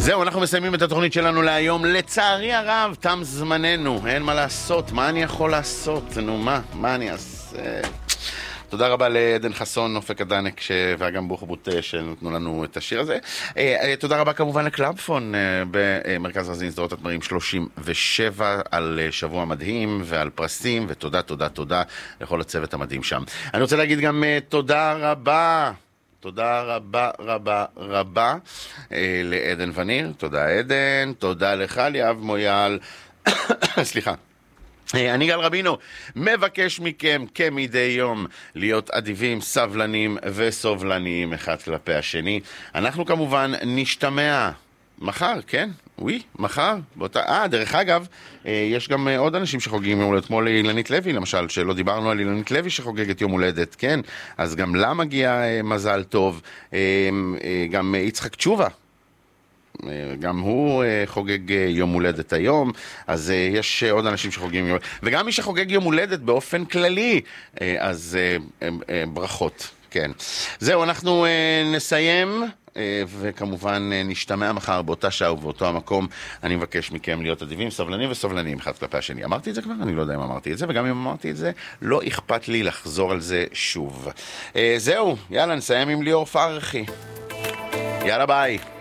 זהו, אנחנו מסיימים את התוכנית שלנו להיום. לצערי הרב, תם זמננו. אין מה לעשות. מה אני יכול לעשות? נו, מה אני אעשה? תודה רבה לעדן חסון, אופק הדנק ואגם בוחבוט שנתנו לנו את השיר הזה. תודה רבה כמובן לקלאבפון במרכז רזין סדרות התמרים 37 על שבוע מדהים ועל פרסים, ותודה, תודה, תודה לכל הצוות המדהים שם. אני רוצה להגיד גם תודה רבה רבה לעדן וניר. תודה עדן, תודה לך ליאב מויאל. סליחה. אני גל רבינו, מבקש מכם כמדי יום להיות אדיבים, סבלנים וסובלניים אחד כלפי השני. אנחנו כמובן נשתמע מחר, כן? מחר? דרך אגב, יש גם עוד אנשים שחוגגים יום הולדת, כמו לאילנית לוי למשל, שלא דיברנו על אילנית לוי שחוגגת יום הולדת, כן? אז גם לה מגיע מזל טוב. גם יצחק תשובה, גם הוא חוגג יום הולדת היום, אז יש עוד אנשים שחוגגים יום הולדת, וגם מי שחוגג יום הולדת באופן כללי, אז ברכות, כן. זהו, אנחנו נסיים, וכמובן נשתמע מחר באותה שעה ובאותו המקום. אני מבקש מכם להיות אדיבים, סבלנים וסובלניים אחד כלפי השני. אמרתי את זה כבר? אני לא יודע אם אמרתי את זה, וגם אם אמרתי את זה, לא אכפת לי לחזור על זה שוב. זהו, יאללה, נסיים עם ליאור פרחי. יאללה, ביי.